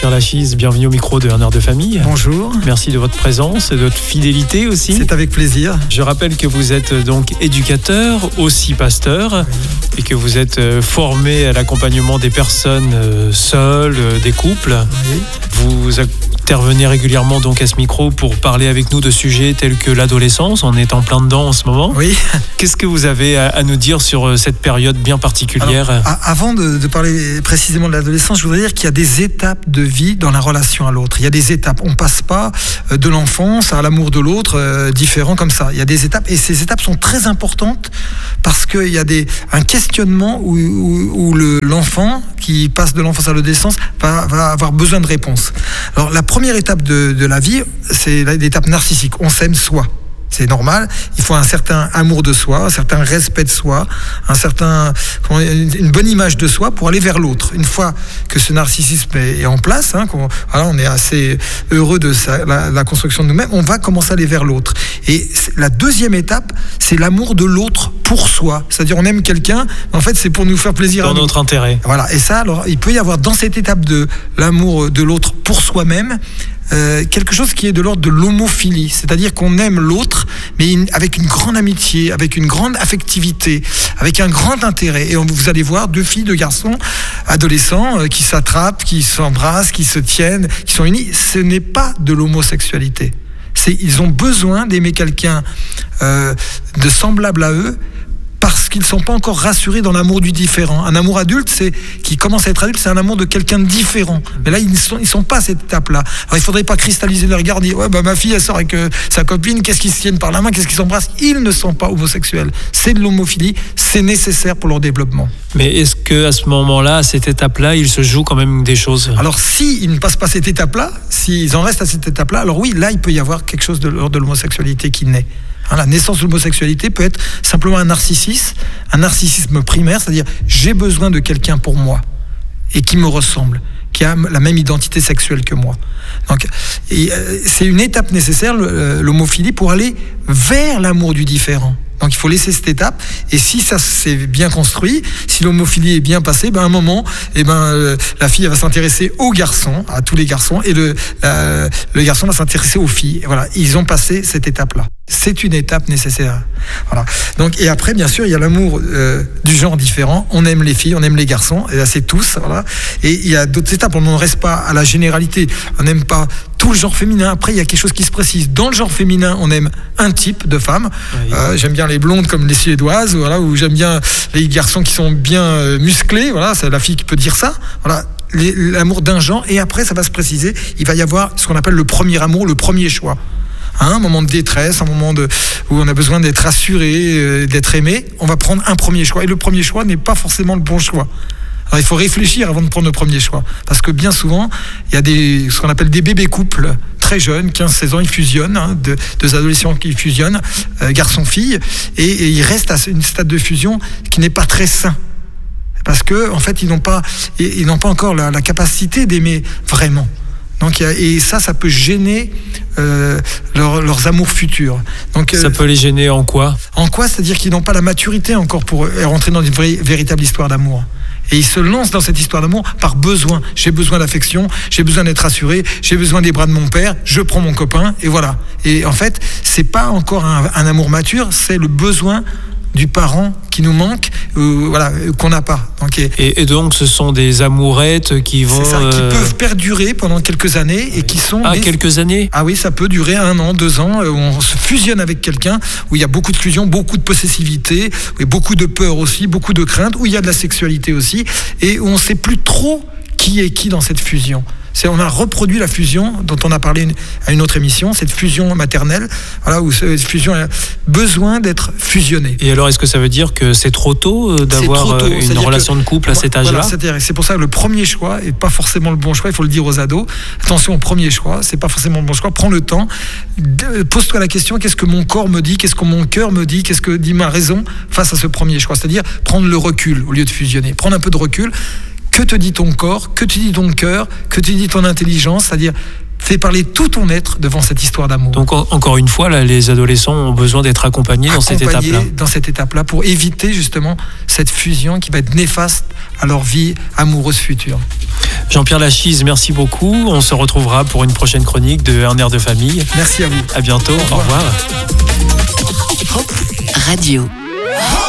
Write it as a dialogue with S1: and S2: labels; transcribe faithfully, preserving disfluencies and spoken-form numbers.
S1: Jean-Pierre Lachise, bienvenue au micro de Un heure de famille.
S2: Bonjour.
S1: Merci de votre présence et de votre fidélité aussi.
S2: C'est avec plaisir.
S1: Je rappelle que vous êtes donc éducateur, aussi pasteur, oui. Et que vous êtes formé à l'accompagnement des personnes seules, des couples. Oui. Vous intervenez régulièrement donc à ce micro pour parler avec nous de sujets tels que l'adolescence. On est en plein dedans en ce moment.
S2: Oui.
S1: Qu'est-ce que vous avez à, à nous dire sur cette période bien particulière?
S2: Alors, a- Avant de, de parler précisément de l'adolescence, je voudrais dire qu'il y a des étapes de vie dans la relation à l'autre. Il y a des étapes. On passe pas de l'enfance à l'amour de l'autre euh, différent comme ça. Il y a des étapes et ces étapes sont très importantes parce qu'il y a des, un questionnement où, où, où le, l'enfant qui passe de l'enfance à l'adolescence va, va avoir besoin de réponses. Alors la première étape de, de la vie, c'est l'étape narcissique. On s'aime soi. C'est normal. Il faut un certain amour de soi, un certain respect de soi, un certain, une bonne image de soi pour aller vers l'autre. Une fois que ce narcissisme est en place, hein, qu'on, voilà, on est assez heureux de sa, la, la construction de nous-mêmes, on va commencer à aller vers l'autre. Et la deuxième étape, c'est l'amour de l'autre pour soi. C'est-à-dire, on aime quelqu'un, mais en fait, c'est pour nous faire plaisir.
S1: Dans notre intérêt.
S2: Voilà. Et ça, alors, il peut y avoir dans cette étape de l'amour de l'autre pour soi-même, Euh, quelque chose qui est de l'ordre de l'homophilie, c'est-à-dire qu'on aime l'autre, mais une, avec une grande amitié, avec une grande affectivité, avec un grand intérêt. Et on, vous allez voir deux filles, deux garçons, adolescents, euh, qui s'attrapent, qui s'embrassent, qui se tiennent, qui sont unis. Ce n'est pas de l'homosexualité. C'est, ils ont besoin d'aimer quelqu'un euh, de semblable à eux, parce qu'ils ne sont pas encore rassurés dans l'amour du différent. Un amour adulte, c'est, qui commence à être adulte, c'est un amour de quelqu'un de différent. Mais là, ils ne sont, ils sont pas à cette étape-là. Alors, il ne faudrait pas cristalliser le regard, dire, ouais, bah, ma fille, elle sort avec euh, sa copine, qu'est-ce qu'ils se tiennent par la main, qu'est-ce qu'ils s'embrassent? Ils ne sont pas homosexuels. C'est de l'homophilie, c'est nécessaire pour leur développement.
S1: Mais est-ce qu'à ce moment-là, à cette étape-là, il se joue quand même des choses?
S2: Alors, s'ils ne passent pas cette étape-là, s'ils en restent à cette étape-là, alors oui, là, il peut y avoir quelque chose de l'ordre de l'homosexualité qui naît. La naissance de l'homosexualité peut être simplement un narcissisme, un narcissisme primaire, c'est-à-dire j'ai besoin de quelqu'un pour moi et qui me ressemble, qui a la même identité sexuelle que moi. Donc, et, euh, c'est une étape nécessaire, l'homophilie, pour aller vers l'amour du différent. Donc il faut laisser cette étape, et si ça s'est bien construit, si l'homophilie est bien passée, ben à un moment, eh ben euh, la fille elle va s'intéresser aux garçons, à tous les garçons, et le euh, le garçon va s'intéresser aux filles. Et voilà, ils ont passé cette étape-là. C'est une étape nécessaire. Voilà. Donc et après, bien sûr, il y a l'amour euh, du genre différent. On aime les filles, on aime les garçons, et là c'est tous. Voilà. Et il y a d'autres étapes. On n'en reste pas à la généralité. On n'aime pas tout le genre féminin. Après, il y a quelque chose qui se précise. Dans le genre féminin, on aime un type de femme. Oui. Euh, j'aime bien les blondes comme les suédoises, voilà, ou j'aime bien les garçons qui sont bien euh, musclés. Voilà, c'est la fille qui peut dire ça. Voilà, les, l'amour d'un genre. Et après, ça va se préciser. Il va y avoir ce qu'on appelle le premier amour, le premier choix. Hein, un moment de détresse, un moment de, où on a besoin d'être assuré, euh, d'être aimé. On va prendre un premier choix. Et le premier choix n'est pas forcément le bon choix. Alors, il faut réfléchir avant de prendre le premier choix. Parce que bien souvent, il y a des, ce qu'on appelle des bébés couples très jeunes, quinze seize ans, ils fusionnent, hein, deux, deux adolescents qui fusionnent, euh, garçon-fille, et, et ils restent à une stade de fusion qui n'est pas très sain. Parce que, en fait, ils n'ont pas, ils n'ont pas encore la, la capacité d'aimer vraiment. Donc, et ça, ça peut gêner euh, leur, leurs amours futurs. Donc,
S1: ça euh, peut les gêner en quoi?
S2: En quoi? C'est-à-dire qu'ils n'ont pas la maturité encore pour rentrer dans une vraie, véritable histoire d'amour. Et ils se lancent dans cette histoire d'amour par besoin. J'ai besoin d'affection, j'ai besoin d'être rassuré, j'ai besoin des bras de mon père, je prends mon copain, et voilà. Et en fait, c'est pas encore un, un amour mature, c'est le besoin du parent qui nous manque, euh, voilà, qu'on n'a pas. Donc, et,
S1: et, et donc, ce sont des amourettes qui vont...
S2: C'est ça,
S1: euh...
S2: qui peuvent perdurer pendant quelques années et qui sont...
S1: Ah,
S2: des...
S1: quelques années?
S2: Ah oui, ça peut durer un an, deux ans, où on se fusionne avec quelqu'un, où il y a beaucoup de fusion, beaucoup de possessivité, et beaucoup de peur aussi, beaucoup de crainte, où il y a de la sexualité aussi, et où on ne sait plus trop qui est qui dans cette fusion. C'est, on a reproduit la fusion dont on a parlé une, à une autre émission, cette fusion maternelle, voilà, où cette fusion a besoin d'être fusionnée.
S1: Et alors, est-ce que ça veut dire que c'est trop tôt euh, d'avoir trop tôt. une relation de couple à cet âge-là?
S2: Voilà, c'est-à-dire, c'est pour ça que le premier choix n'est pas forcément le bon choix, il faut le dire aux ados. Attention au premier choix, c'est pas forcément le bon choix. Prends le temps, de, pose-toi la question, qu'est-ce que mon corps me dit, qu'est-ce que mon cœur me dit, qu'est-ce que dit ma raison face à ce premier choix. C'est-à-dire prendre le recul au lieu de fusionner, prendre un peu de recul. Que te dit ton corps, que te dit ton cœur, que te dit ton intelligence, c'est-à-dire fais parler tout ton être devant cette histoire d'amour.
S1: Donc en, encore une fois, là, les adolescents ont besoin d'être accompagnés, accompagnés dans cette étape-là.
S2: dans cette étape-là pour éviter justement cette fusion qui va être néfaste à leur vie amoureuse future.
S1: Jean-Pierre Lachise, merci beaucoup. On se retrouvera pour une prochaine chronique de Un air de famille.
S2: Merci à vous.
S1: À bientôt. Au revoir.
S3: Au revoir. Radio.